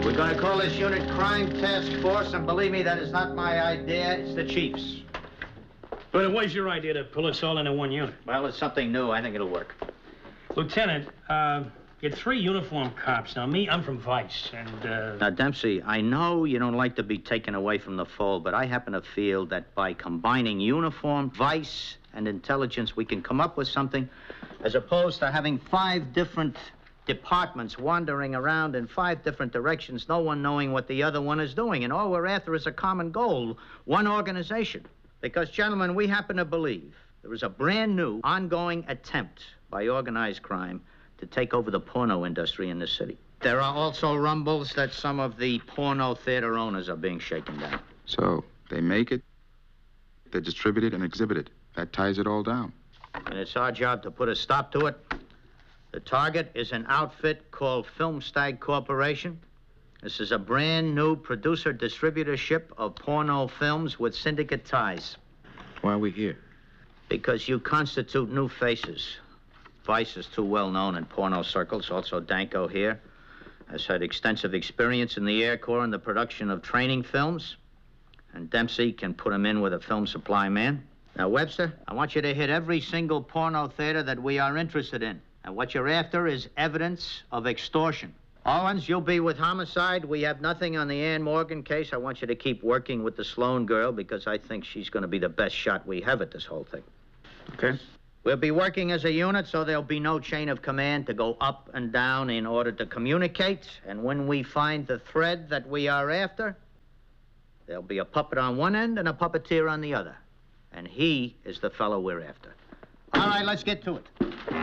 We're going to call this unit Crime Task Force, and believe me, that is not my idea. It's the chief's. But it was your idea to pull us all into one unit. Well, it's something new. I think it'll work. Lieutenant, get 3 uniformed cops. Now, me, I'm from Vice, and, Now, Dempsey, I know you don't like to be taken away from the fold, but I happen to feel that by combining uniform, Vice, and intelligence, we can come up with something as opposed to having 5 different departments wandering around in 5 different directions, no one knowing what the other one is doing. And all we're after is a common goal, one organization. Because, gentlemen, we happen to believe there is a brand new, ongoing attempt by organized crime to take over the porno industry in this city. There are also rumbles that some of the porno theater owners are being shaken down. So, they make it, they distribute it, and exhibit it. That ties it all down. And it's our job to put a stop to it. The target is an outfit called Filmstag Corporation. This is a brand new producer-distributorship of porno films with syndicate ties. Why are we here? Because you constitute new faces. Vice is too well known in porno circles. Also, Danko here has had extensive experience in the Air Corps in the production of training films. And Dempsey can put him in with a film supply man. Now, Webster, I want you to hit every single porno theater that we are interested in. And what you're after is evidence of extortion. Owens, you'll be with homicide. We have nothing on the Ann Morgan case. I want you to keep working with the Sloan girl because I think she's going to be the best shot we have at this whole thing. Okay. We'll be working as a unit, so there'll be no chain of command to go up and down in order to communicate. And when we find the thread that we are after, there'll be a puppet on one end and a puppeteer on the other. And he is the fellow we're after. All right, let's get to it.